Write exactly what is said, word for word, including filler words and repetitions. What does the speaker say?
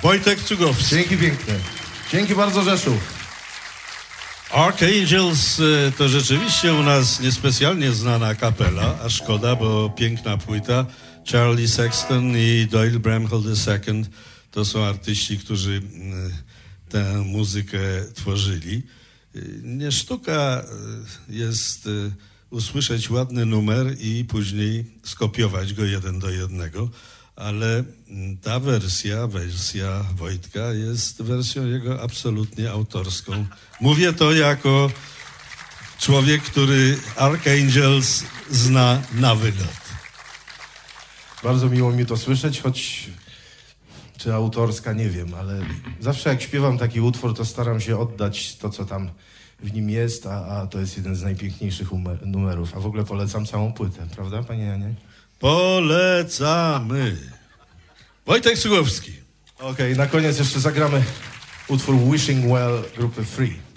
Wojtek Cugowski. Dzięki piękne. Dzięki bardzo, Rzeszów. Archangels to rzeczywiście u nas niespecjalnie znana kapela, a szkoda, bo piękna płyta. Charlie Sexton i Doyle Bramhall the second to są artyści, którzy tę muzykę tworzyli. Nie sztuka jest usłyszeć ładny numer i później skopiować go jeden do jednego, ale ta wersja, wersja Wojtka jest wersją jego absolutnie autorską. Mówię to jako człowiek, który Archangels zna na wylot. Bardzo miło mi to słyszeć, choć czy autorska, nie wiem, ale zawsze jak śpiewam taki utwór, to staram się oddać to, co tam w nim jest, a, a to jest jeden z najpiękniejszych numerów. A w ogóle polecam całą płytę, prawda, panie Janie? Polecamy. Wojtek Cugowski. Okej, okay, na koniec jeszcze zagramy utwór Wishing Well grupy Free.